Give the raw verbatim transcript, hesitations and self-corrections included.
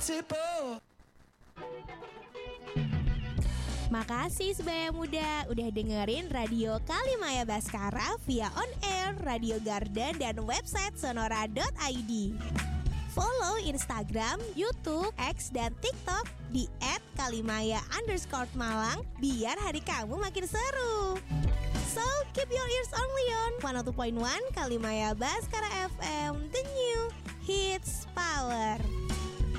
invincible. Makasih Sebaya Muda udah dengerin Radio Kalimaya Baskara via on air, Radio Garden, dan website sonora dot i d. Follow Instagram, YouTube, X, dan TikTok di et kalimaya underscore malang biar hari kamu makin seru. So, keep your ears only on one oh two point one Kalimaya Baskara F M, the new hits power.